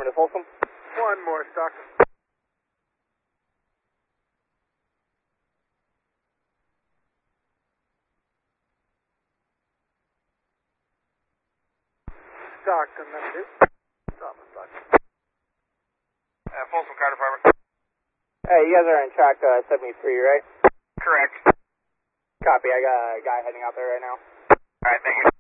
Affirmative, Folsom. One more, Stockton. Stockton, that's it. Stockton. Folsom Car Department. Hey, you guys are on track 73, right? Correct. Copy, I got a guy heading out there right now. Alright, thank you.